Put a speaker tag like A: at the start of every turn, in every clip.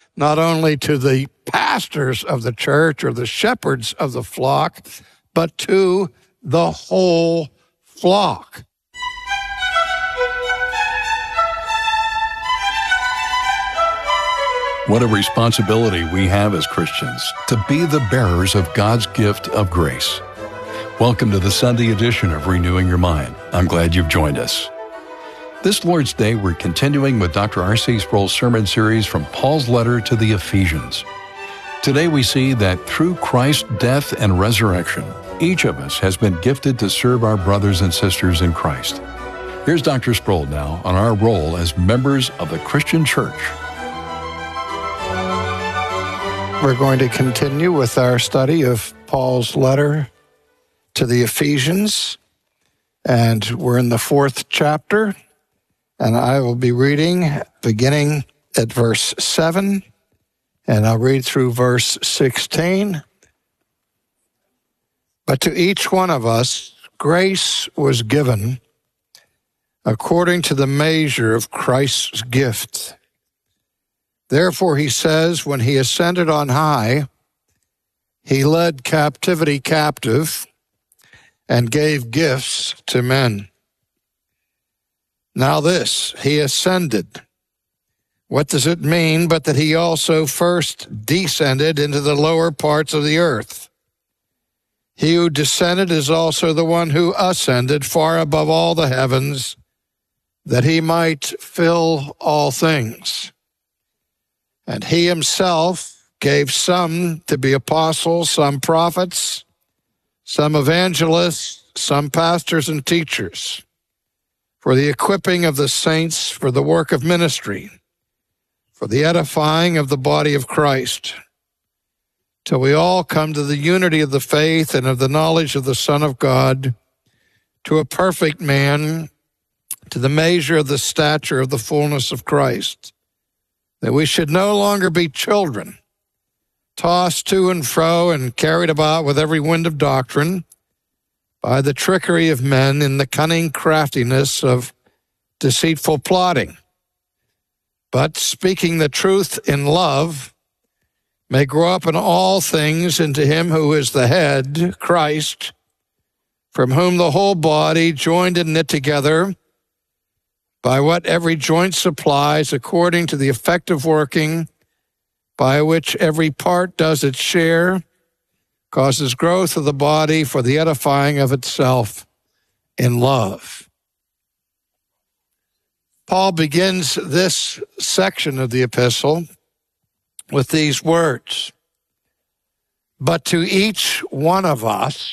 A: not only to the pastors of the church or the shepherds of the flock, but to the whole flock.
B: What a responsibility we have as Christians to be the bearers of God's gift of grace. Welcome to the Sunday edition of Renewing Your Mind. I'm glad you've joined us. This Lord's Day, we're continuing with Dr. R.C. Sproul's sermon series from Paul's letter to the Ephesians. Today we see that through Christ's death and resurrection, each of us has been gifted to serve our brothers and sisters in Christ. Here's Dr. Sproul now on our role as members of the Christian church.
A: We're going to continue with our study of Paul's letter to the Ephesians, and we're in the 4th chapter, and I will be reading beginning at verse 7, and I'll read through verse 16. But to each one of us, grace was given according to the measure of Christ's gift. Therefore, he says, when he ascended on high, he led captivity captive and gave gifts to men. Now this, he ascended. What does it mean but that he also first descended into the lower parts of the earth? He who descended is also the one who ascended far above all the heavens, that he might fill all things. And he himself gave some to be apostles, some prophets, some evangelists, some pastors and teachers, for the equipping of the saints, for the work of ministry, for the edifying of the body of Christ, till we all come to the unity of the faith and of the knowledge of the Son of God, to a perfect man, to the measure of the stature of the fullness of Christ, that we should no longer be children, tossed to and fro and carried about with every wind of doctrine, by the trickery of men in the cunning craftiness of deceitful plotting. But speaking the truth in love, may grow up in all things into him who is the head, Christ, from whom the whole body, joined and knit together, by what every joint supplies, according to the effective working, by which every part does its share, causes growth of the body for the edifying of itself in love. Paul begins this section of the epistle with these words, but to each one of us,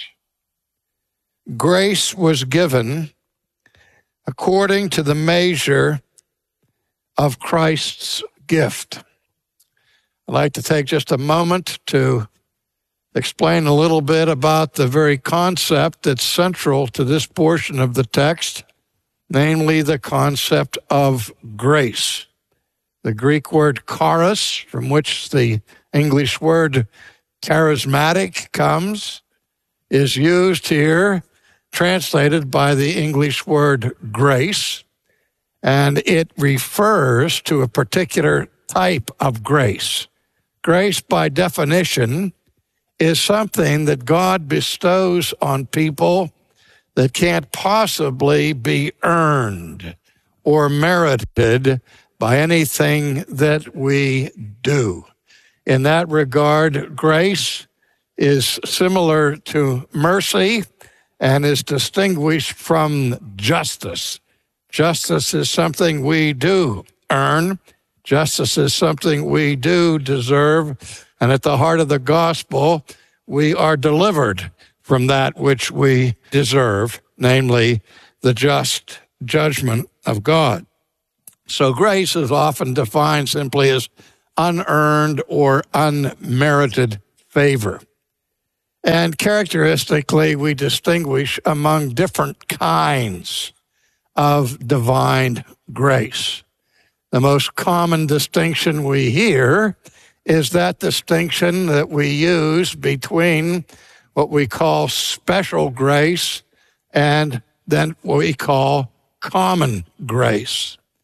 A: grace was given according to the measure of Christ's gift. I'd like to take just a moment to explain a little bit about the very concept that's central to this portion of the text, namely the concept of grace. The Greek word charis, from which the English word charismatic comes, is used here, translated by the English word grace, and it refers to a particular type of grace. Grace, by definition, is something that God bestows on people that can't possibly be earned or merited by anything that we do. In that regard, grace is similar to mercy and is distinguished from justice. Justice is something we do earn. Justice is something we do deserve. And at the heart of the gospel, we are delivered from that which we deserve, namely the just judgment of God. So grace is often defined simply as unearned or unmerited favor. And characteristically, we distinguish among different kinds of divine grace. The most common distinction we hear is that distinction that we use between what we call special grace and then what we call common grace.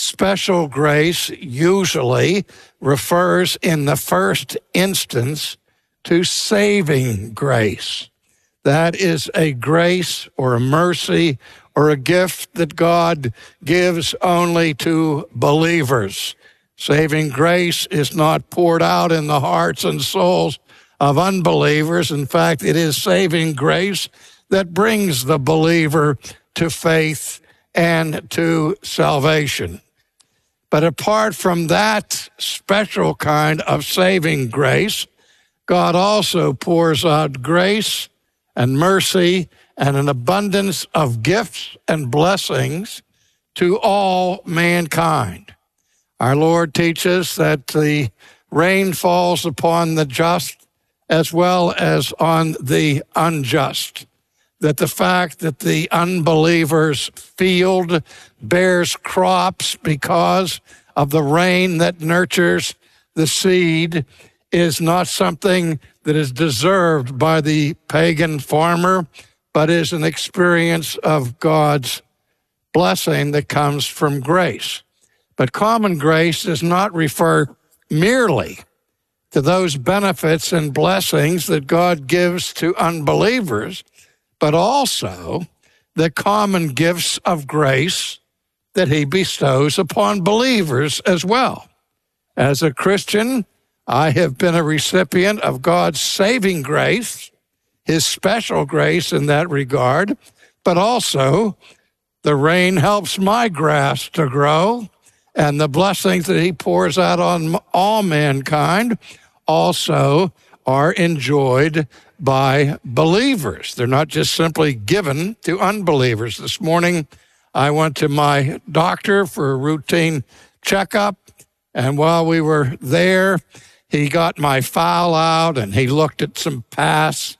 A: Special grace usually refers in the first instance to saving grace. That is a grace or a mercy or a gift that God gives only to believers. Saving grace is not poured out in the hearts and souls of unbelievers. In fact, it is saving grace that brings the believer to faith and to salvation. But apart from that special kind of saving grace, God also pours out grace and mercy and an abundance of gifts and blessings to all mankind. Our Lord teaches that the rain falls upon the just as well as on the unjust, that the fact that the unbeliever's field bears crops because of the rain that nurtures the seed is not something that is deserved by the pagan farmer, but is an experience of God's blessing that comes from grace. But common grace does not refer merely to those benefits and blessings that God gives to unbelievers, but also the common gifts of grace that he bestows upon believers as well. As a Christian, I have been a recipient of God's saving grace, his special grace in that regard, but also the rain helps my grass to grow, and the blessings that he pours out on all mankind also are enjoyed by believers. They're not just simply given to unbelievers. This morning, I went to my doctor for a routine checkup, and while we were there, he got my file out, and he looked at some past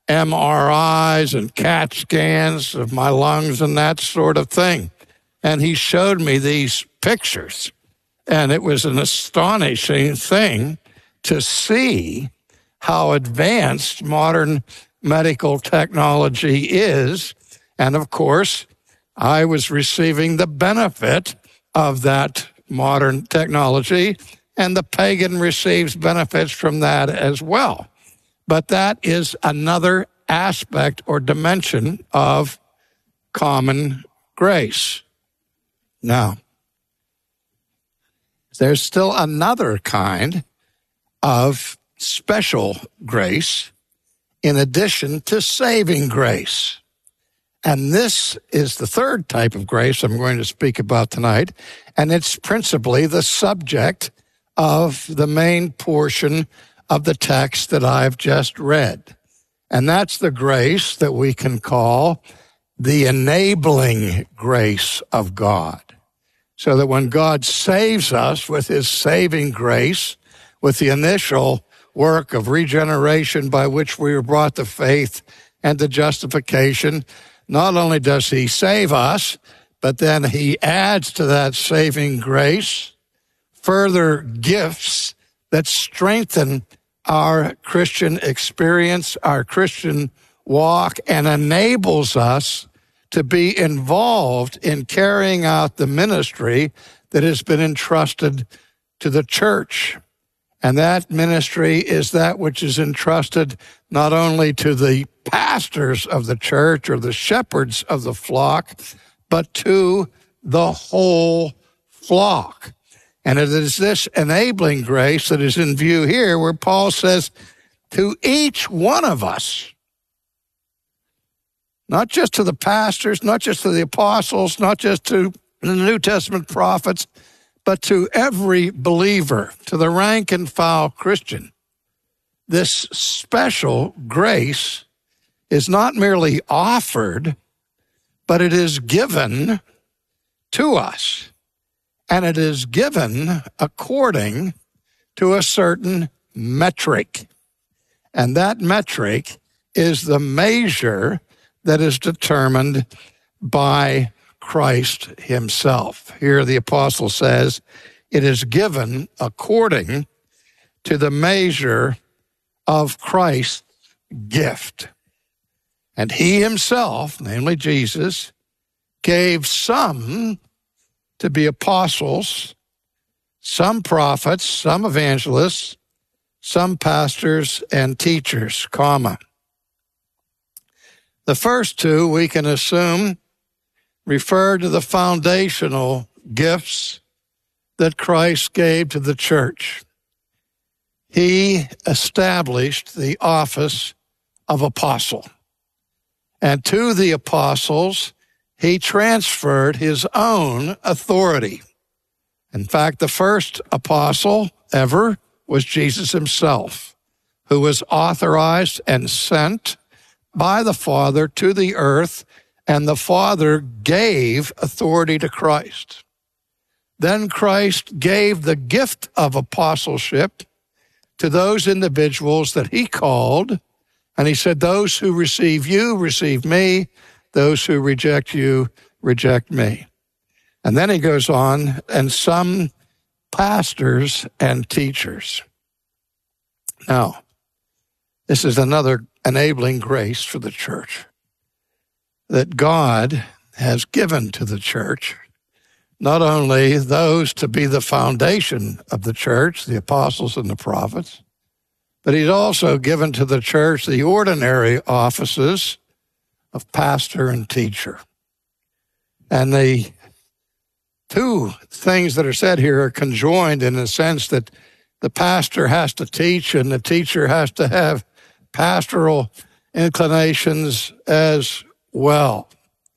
A: MRIs and CAT scans of my lungs and that sort of thing. And he showed me these pictures, and it was an astonishing thing to see how advanced modern medical technology is. And of course, I was receiving the benefit of that modern technology, and the pagan receives benefits from that as well. But that is another aspect or dimension of common grace. Now, there's still another kind of special grace in addition to saving grace. And this is the third type of grace I'm going to speak about tonight, and it's principally the subject of the main portion of the text that I've just read. And that's the grace that we can call the enabling grace of God. So that when God saves us with his saving grace, with the initial work of regeneration by which we were brought to faith and to justification, not only does he save us, but then he adds to that saving grace further gifts that strengthen our Christian experience, our Christian walk, and enables us to be involved in carrying out the ministry that has been entrusted to the church. And that ministry is that which is entrusted not only to the pastors of the church or the shepherds of the flock, but to the whole flock. And it is this enabling grace that is in view here where Paul says, to each one of us, not just to the pastors, not just to the apostles, not just to the New Testament prophets, but to every believer, to the rank and file Christian. This special grace is not merely offered, but it is given to us. And it is given according to a certain metric. And that metric is the measure that is determined by Christ himself. Here the apostle says, it is given according to the measure of Christ's gift. And he himself, namely Jesus, gave some to be apostles, some prophets, some evangelists, some pastors and teachers, comma. The first two, we can assume, refer to the foundational gifts that Christ gave to the church. He established the office of apostle. And to the apostles, he transferred his own authority. In fact, the first apostle ever was Jesus himself, who was authorized and sent by the Father to the earth, and the Father gave authority to Christ. Then Christ gave the gift of apostleship to those individuals that he called, and he said, those who receive you, receive me. Those who reject you, reject me. And then he goes on, and some pastors and teachers. Now, this is another enabling grace for the church that God has given to the church, not only those to be the foundation of the church, the apostles and the prophets, but he's also given to the church the ordinary offices of pastor and teacher. And the two things that are said here are conjoined in the sense that the pastor has to teach and the teacher has to have pastoral inclinations as well.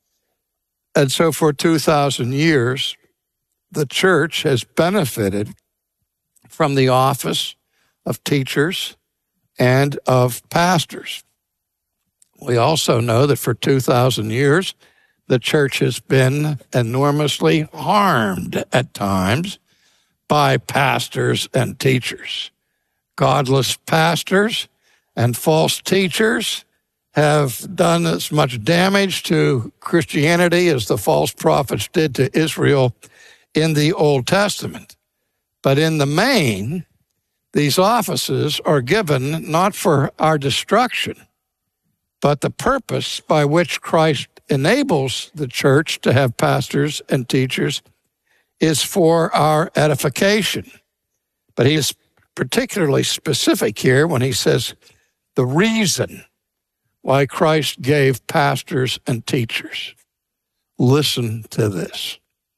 A: And so for 2,000 years, the church has benefited from the office of teachers and of pastors. We also know that for 2,000 years, the church has been enormously harmed at times by pastors and teachers. Godless pastors and false teachers have done as much damage to Christianity as the false prophets did to Israel in the Old Testament. But in the main, these offices are given not for our destruction, but the purpose by which Christ enables the church to have pastors and teachers is for our edification. But he is particularly specific here when he says the reason why Christ gave pastors and teachers. Listen to this.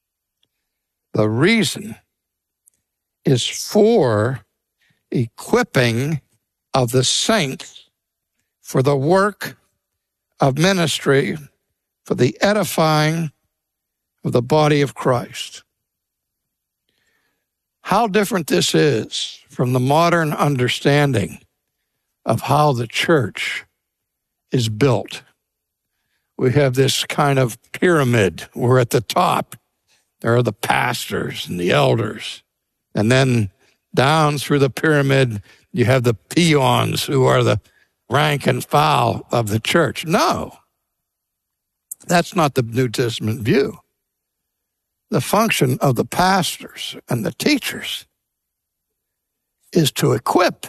A: The reason is for equipping of the saints for the work of ministry, for the edifying of the body of Christ. How different this is from the modern understanding of how the church is built. We have this kind of pyramid where at the top there are the pastors and the elders, and then down through the pyramid you have the peons who are the rank and file of the church. No, that's not the New Testament view. The function of the pastors and the teachers is to equip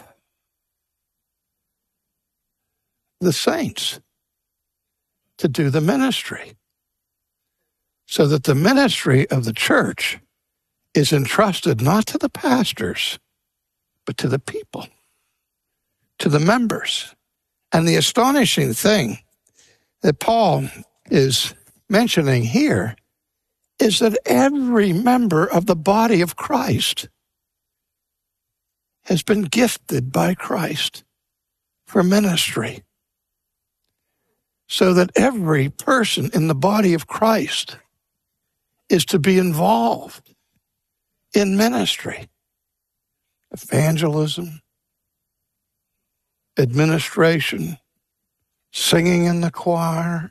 A: the saints to do the ministry, so that the ministry of the church is entrusted not to the pastors, but to the people, to the members. And the astonishing thing that Paul is mentioning here is that every member of the body of Christ has been gifted by Christ for ministry. So that every person in the body of Christ is to be involved in ministry, evangelism, administration, singing in the choir,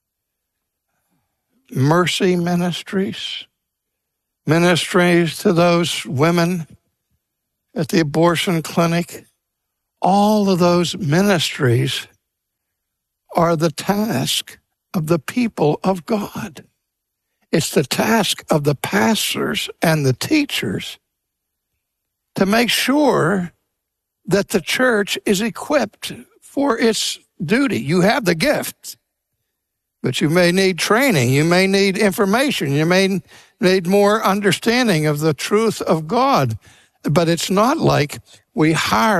A: mercy ministries, ministries to those women at the abortion clinic. All of those ministries are the task of the people of God. It's the task of the pastors and the teachers to make sure that the church is equipped for its duty. You have the gift, but you may need training. You may need information. You may made more understanding of the truth of God. But it's not like we hire